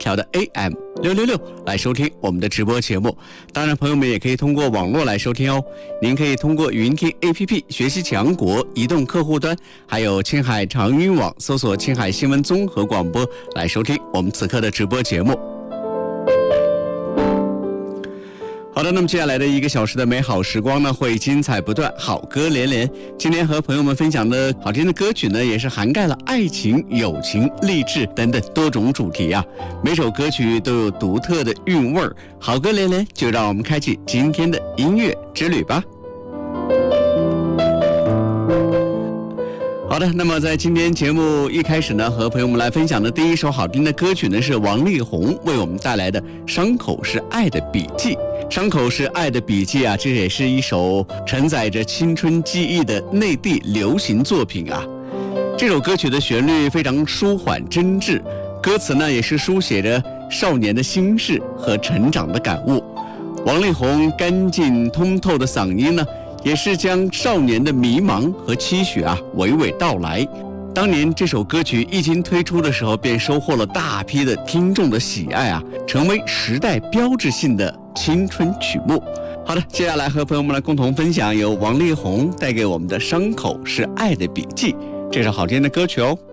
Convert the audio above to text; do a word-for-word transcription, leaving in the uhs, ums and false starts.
调的 A M 六六六来收听我们的直播节目。当然朋友们也可以通过网络来收听哦，您可以通过语音听 A P P 学习强国移动客户端，还有青海长云网搜索青海新闻综合广播来收听我们此刻的直播节目。好的，那么接下来的一个小时的美好时光呢，会精彩不断，好歌连连。今天和朋友们分享的好听的歌曲呢，也是涵盖了爱情、友情、励志等等多种主题啊。每首歌曲都有独特的韵味儿，好歌连连，就让我们开启今天的音乐之旅吧。好的，那么在今天节目一开始呢，和朋友们来分享的第一首好听的歌曲呢，是王力宏为我们带来的《伤口是爱的笔记》。伤口是爱的笔记啊，这也是一首承载着青春记忆的内地流行作品啊。这首歌曲的旋律非常舒缓真挚，歌词呢也是书写着少年的心事和成长的感悟。王力宏干净通透的嗓音呢，也是将少年的迷茫和期许啊娓娓道来。当年这首歌曲一经推出的时候，便收获了大批的听众的喜爱啊，成为时代标志性的青春曲目。好的，接下来和朋友们来共同分享由王力宏带给我们的《伤口是爱的笔记》这首好听的歌曲哦。